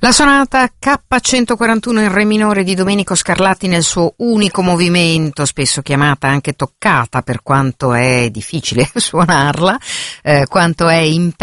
La sonata K141 in re minore di Domenico Scarlatti nel suo unico movimento, spesso chiamata anche toccata per quanto è difficile suonarla, quanto è